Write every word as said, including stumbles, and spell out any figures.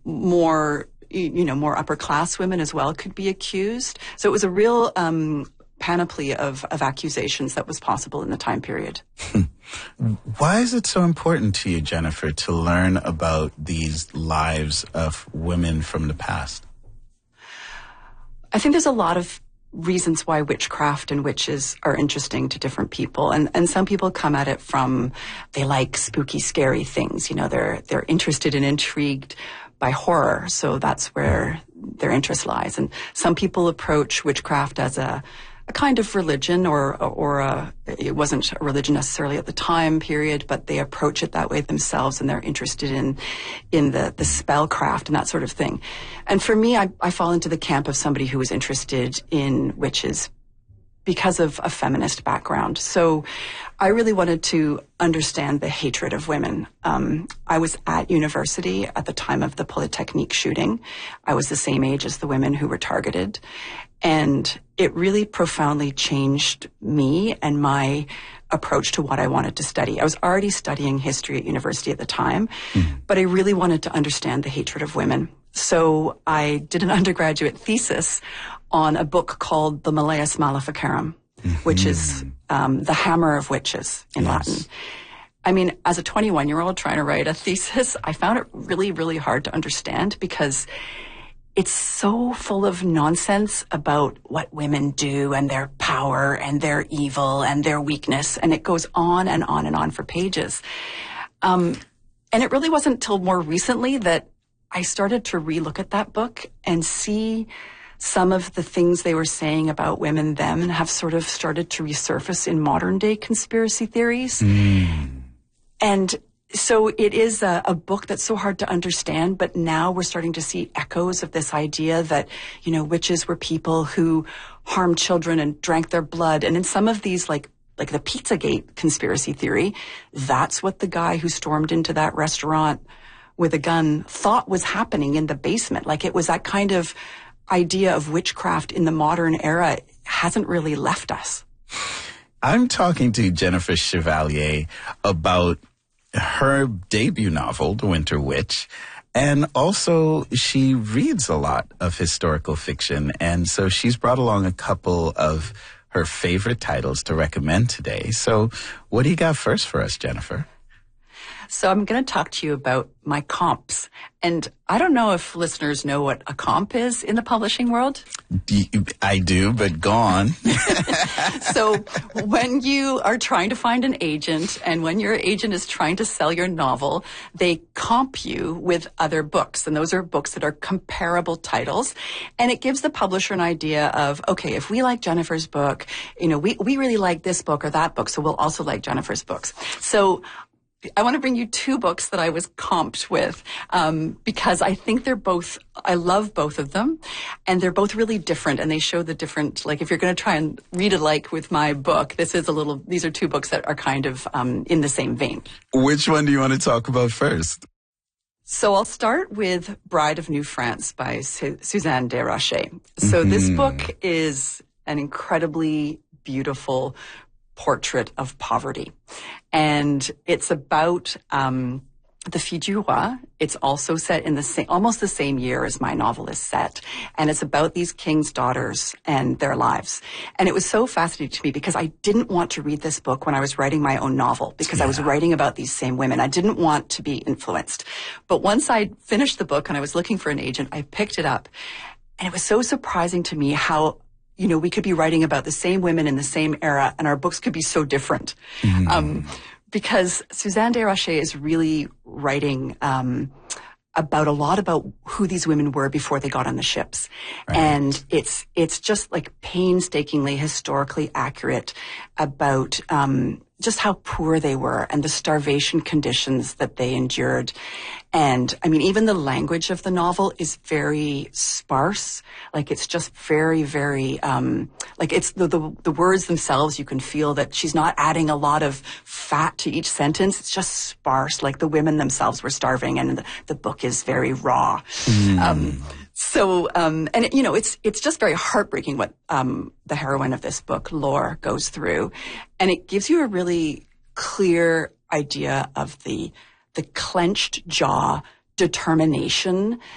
more, you know, more upper class women as well could be accused. So it was a real um, panoply of, of accusations that was possible in the time period. Why is it so important to you, Jennifer, to learn about these lives of women from the past? I think there's a lot of reasons why witchcraft and witches are interesting to different people. And, and some people come at it from, they like spooky, scary things. You know, they're, they're interested and intrigued by horror. So that's where their interest lies. And some people approach witchcraft as a, a kind of religion, or, or a, it wasn't a religion necessarily at the time period, but they approach it that way themselves, and they're interested in, in the, the spellcraft and that sort of thing. And for me, I, I fall into the camp of somebody who was interested in witches because of a feminist background. So I really wanted to understand the hatred of women. Um, I was at university at the time of the Polytechnique shooting. I was the same age as the women who were targeted. And it really profoundly changed me and my approach to what I wanted to study. I was already studying history at university at the time, mm-hmm. but I really wanted to understand the hatred of women. So I did an undergraduate thesis on a book called the Malleus Maleficarum, mm-hmm. which is um, the Hammer of Witches in yes. Latin. I mean, as a twenty-one-year-old trying to write a thesis, I found it really, really hard to understand because it's so full of nonsense about what women do and their power and their evil and their weakness. And it goes on and on and on for pages. Um, and it really wasn't until more recently that I started to relook at that book and see some of the things they were saying about women then have sort of started to resurface in modern day conspiracy theories. Mm. And so it is a, a book that's so hard to understand, but now we're starting to see echoes of this idea that, you know, witches were people who harmed children and drank their blood. And in some of these, like, like the Pizzagate conspiracy theory, that's what the guy who stormed into that restaurant with a gun thought was happening in the basement. Like, it was that kind of idea of witchcraft in the modern era hasn't really left us. I'm talking to Jennifer Chevalier about her debut novel, The Winter Witch, and also she reads a lot of historical fiction, and so she's brought along a couple of her favorite titles to recommend today. So what do you got first for us, Jennifer? So I'm going to talk to you about my comps. And I don't know if listeners know what a comp is in the publishing world. I do, but go on. So when you are trying to find an agent and when your agent is trying to sell your novel, they comp you with other books. And those are books that are comparable titles. And it gives the publisher an idea of, okay, if we like Jennifer's book, you know, we, we really like this book or that book, so we'll also like Jennifer's books. So I want to bring you two books that I was comped with um, because I think they're both, I love both of them, and they're both really different, and they show the different, like if you're going to try and read alike with my book, this is a little, these are two books that are kind of um, in the same vein. Which one do you want to talk about first? So I'll start with Bride of New France by Su- Suzanne Desrochers. So mm-hmm. this book is an incredibly beautiful portrait of poverty. And it's about um, the Fille du Roi. It's also set in the same, almost the same year as my novel is set. And it's about these kings' daughters and their lives. And it was so fascinating to me because I didn't want to read this book when I was writing my own novel because yeah. I was writing about these same women. I didn't want to be influenced. But once I finished the book and I was looking for an agent, I picked it up. And it was so surprising to me how, you know, we could be writing about the same women in the same era and our books could be so different. Mm. Um, because Suzanne Desrochers is really writing um, about a lot about who these women were before they got on the ships. Right. And it's it's just like painstakingly historically accurate about um, just how poor they were and the starvation conditions that they endured. And I mean, even the language of the novel is very sparse. Like it's just very, very, um, like it's the, the, the words themselves, you can feel that she's not adding a lot of fat to each sentence. It's just sparse. Like the women themselves were starving and the, the book is very raw. Mm. Um, so, um, and it, you know, it's, it's just very heartbreaking what, um, the heroine of this book, Laure, goes through. And it gives you a really clear idea of the, the clenched jaw determination